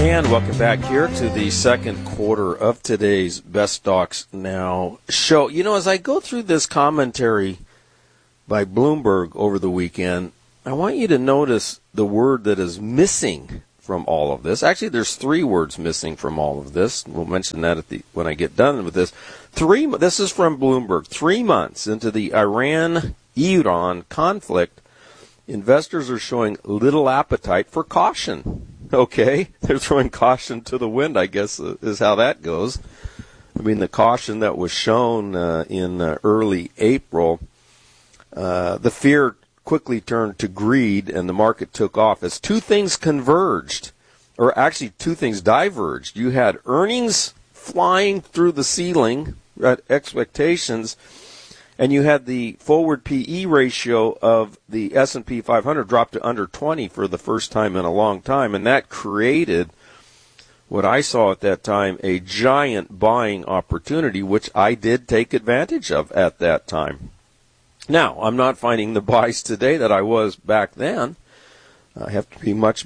And welcome back here to the second quarter of today's Best Stocks Now show. You know, as I go through this commentary by Bloomberg over the weekend, I want you to notice the word that is missing from all of this. Actually, there's three words missing from all of this. We'll mention that when I get done with this. This is from Bloomberg. 3 months into the Iran conflict, investors are showing little appetite for caution. Okay, they're throwing caution to the wind, I guess, is how that goes. I mean, the caution that was shown in early April, the fear quickly turned to greed, and the market took off as two things converged, or actually two things diverged. You had earnings flying through the ceiling at expectations, and you had the forward PE ratio of the S&P 500 drop to under 20 for the first time in a long time, and that created what I saw at that time, a giant buying opportunity, which I did take advantage of at that time. Now, I'm not finding the buys today that I was back then. I have to be much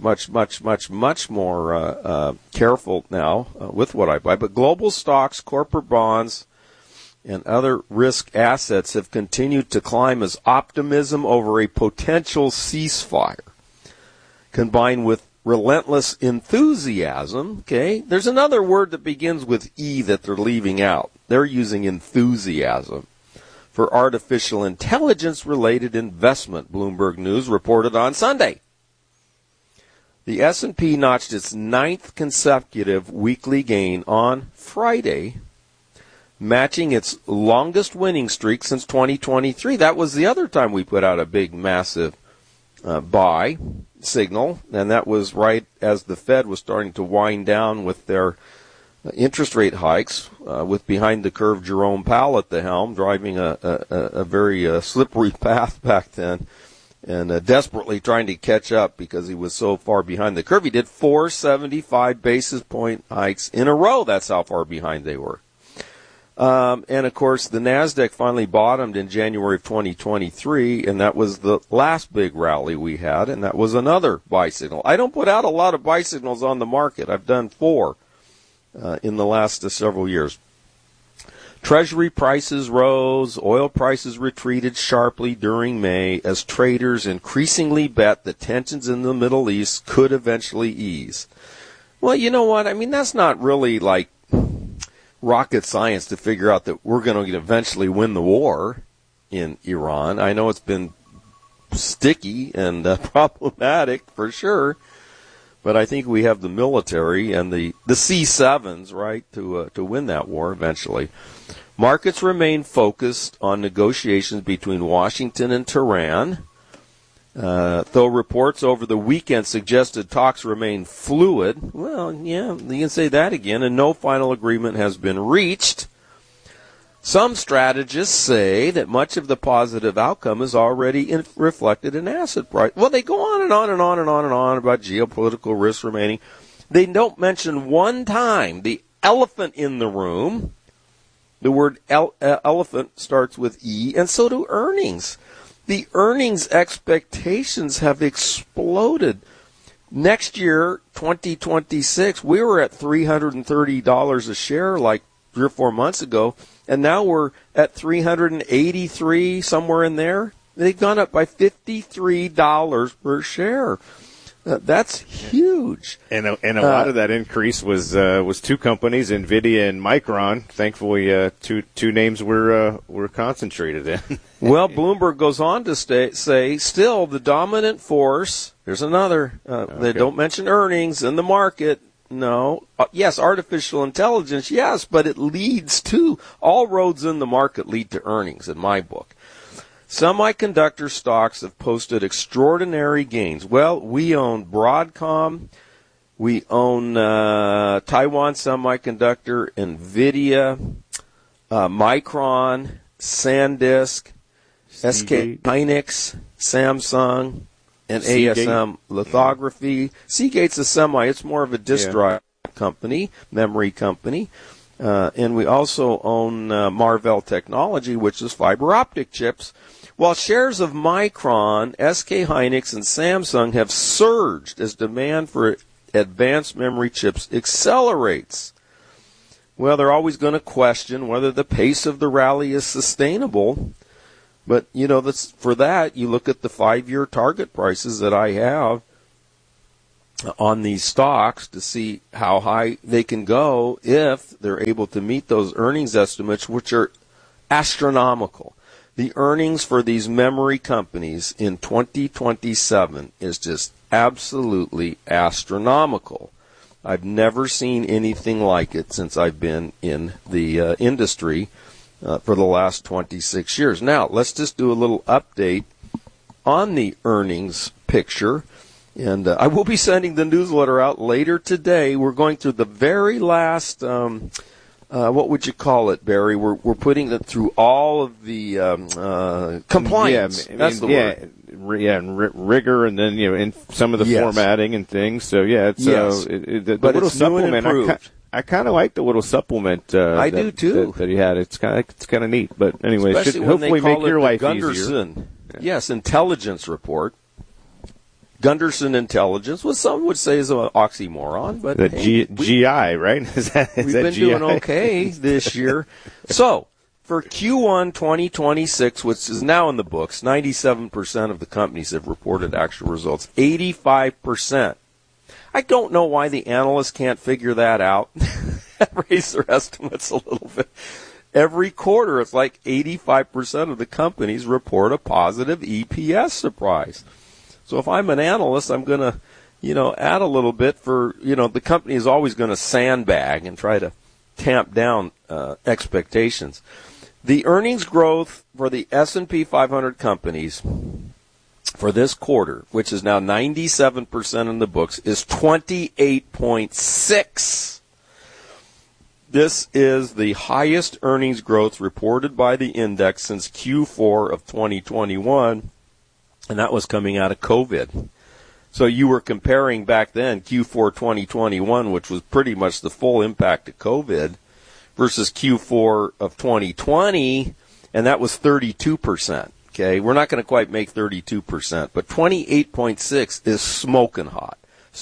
more careful now with what I buy. But global stocks, corporate bonds, and other risk assets have continued to climb as optimism over a potential ceasefire, combined with relentless enthusiasm. Okay, there's another word that begins with E that they're leaving out. They're using enthusiasm for artificial intelligence-related investment, Bloomberg News reported on Sunday. The S&P notched its 9th consecutive weekly gain on Friday, matching its longest winning streak since 2023. That was the other time we put out a big, massive buy signal, and that was right as the Fed was starting to wind down with their interest rate hikes, with behind-the-curve Jerome Powell at the helm, driving a very slippery path back then, and desperately trying to catch up because he was so far behind the curve. He did 475 basis point hikes in a row. That's how far behind they were. And, of course, the NASDAQ finally bottomed in January of 2023, and that was the last big rally we had, and that was another buy signal. I don't put out a lot of buy signals on the market. I've done 4 in the last several years. Treasury prices rose. Oil prices retreated sharply during May as traders increasingly bet that tensions in the Middle East could eventually ease. Well, you know what? I mean, that's not really like rocket science to figure out that we're going to eventually win the war in Iran. I know it's been sticky and problematic for sure, but I think we have the military and the C7s, right, to win that war eventually. Markets remain focused on negotiations between Washington and Tehran, though reports over the weekend suggested talks remain fluid. Well, yeah, you can say that again, and no final agreement has been reached. Some strategists say that much of the positive outcome is already reflected in asset price. Well, they go on and on and on and on and on about geopolitical risks remaining. They don't mention one time the elephant in the room. The word elephant starts with E, and so do earnings. The earnings expectations have exploded. Next year, 2026, we were at $330 a share like 3 or 4 months ago, and now we're at $383, somewhere in there. They've gone up by $53 per share. That's huge. And a lot of that increase was 2 companies, NVIDIA and Micron. Thankfully, two names were concentrated in. Well, Bloomberg goes on to say, still the dominant force. There's another. They don't mention earnings in the market. No. Yes, artificial intelligence. Yes, but it leads to all roads in the market lead to earnings in my book. Semiconductor stocks have posted extraordinary gains. Well, we own Broadcom, we own Taiwan Semiconductor, NVIDIA, Micron, SanDisk, SK Hynix, Samsung, and Seagate. ASM Lithography. Seagate's a semi. It's more of a disk drive company, memory company. And we also own Marvell Technology, which is fiber optic chips. While shares of Micron, SK Hynix, and Samsung have surged as demand for advanced memory chips accelerates. Well, they're always going to question whether the pace of the rally is sustainable. But, for that, you look at the 5-year target prices that I have on these stocks to see how high they can go if they're able to meet those earnings estimates, which are astronomical. The earnings for these memory companies in 2027 is just absolutely astronomical. I've never seen anything like it since I've been in the industry for the last 26 years. Now, let's just do a little update on the earnings picture. And I will be sending the newsletter out later today. We're going through the very last, what would you call it, Barry? We're putting it through all of the compliance. That's the word. And rigor, and then in some of the formatting and things. So it's the but little it's new and supplement. improved. I kind of like the little supplement. I do too. That he had. It's kind of neat. But anyway, it should hopefully make your life easier. Yes, intelligence report. Gunderson Intelligence, what some would say is an oxymoron, but the GI, right? Is that we've that been GI? doing okay this year. So for Q1 2026, which is now in the books, 97% of the companies have reported actual results. 85%. I don't know why the analysts can't figure that out. Raise their estimates a little bit. Every quarter, it's like 85% of the companies report a positive EPS surprise. So if I'm an analyst, I'm going to, add a little bit for, the company is always going to sandbag and try to tamp down expectations. The earnings growth for the S&P 500 companies for this quarter, which is now 97% in the books, is 28.6. This is the highest earnings growth reported by the index since Q4 of 2021. And that was coming out of COVID. So you were comparing back then Q4 2021, which was pretty much the full impact of COVID, versus Q4 of 2020, and that was 32%. Okay, we're not going to quite make 32%, but 28.6 is smoking hot.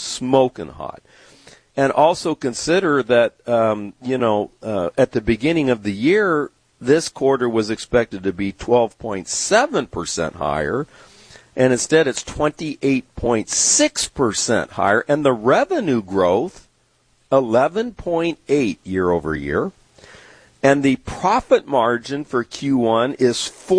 And also consider that, at the beginning of the year, this quarter was expected to be 12.7% higher. And instead, it's 28.6% higher. And the revenue growth, 11.8 year over year. And the profit margin for Q1 is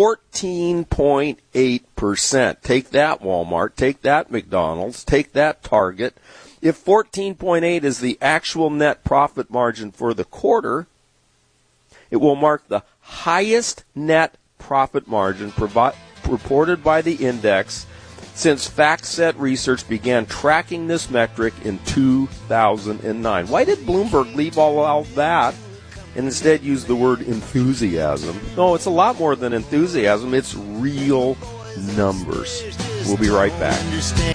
14.8%. Take that, Walmart. Take that, McDonald's. Take that, Target. If 14.8 is the actual net profit margin for the quarter, it will mark the highest net profit margin reported by the index since FactSet Research began tracking this metric in 2009. Why did Bloomberg leave all of that and instead use the word enthusiasm? No, it's a lot more than enthusiasm. It's real numbers. We'll be right back.